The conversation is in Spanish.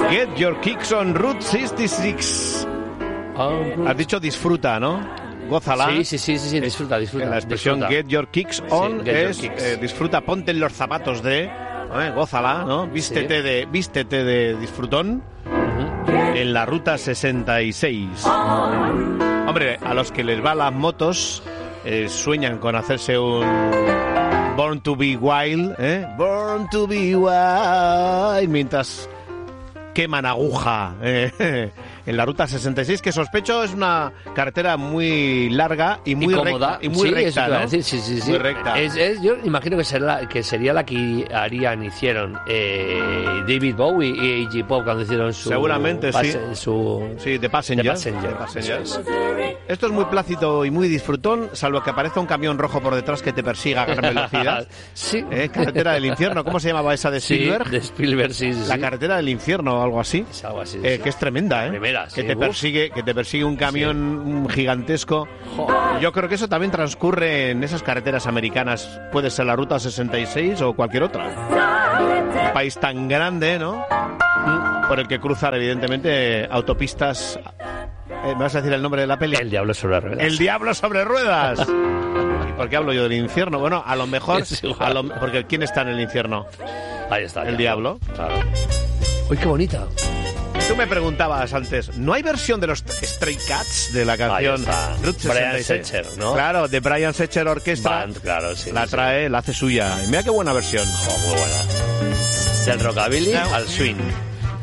Get Your Kicks on Route 66. Has dicho disfruta, ¿no? Gózala. Sí, disfruta. La expresión disfruta. Get Your Kicks on es disfruta, ponte en los zapatos de, gózala, ¿no? Vístete de disfrutón en la ruta 66. Hombre, a los que les va las motos sueñan con hacerse un Born to be Wild, Born to be Wild, mientras queman aguja en la ruta 66, que sospecho es una carretera muy larga y muy cómoda. Y muy recta, ¿no? Sí. Muy recta. Yo imagino que sería la que hicieron David Bowie y A.G. Pop cuando hicieron su... Seguramente, sí, The Passenger. Esto es muy plácido y muy disfrutón, salvo que aparezca un camión rojo por detrás que te persiga a gran velocidad. Sí. Carretera del infierno, ¿cómo se llamaba esa de Spielberg? Sí, de Spielberg, sí. La carretera del infierno o algo así. Es algo así. Que es tremenda, sí. Que te persigue un camión gigantesco. Yo creo que eso también transcurre en esas carreteras americanas. Puede ser la ruta 66 o cualquier otra. Un país tan grande, ¿no? Por el que cruzar, evidentemente, autopistas. ¿Me vas a decir el nombre de la peli? El diablo sobre ruedas. El diablo sobre ruedas. ¿Y por qué hablo yo del infierno? Bueno, a lo mejor... porque ¿quién está en el infierno? Ahí está. El diablo. Claro. ¡Uy, qué bonita! Tú me preguntabas antes, ¿no hay versión de los Stray Cats de la canción Route 66? Brian Setzer, ¿no? Claro, de Brian Setzer Orquestra. Band, claro, sí. La trae, la hace suya. Y mira qué buena versión. Muy buena. Del rockabilly al swing.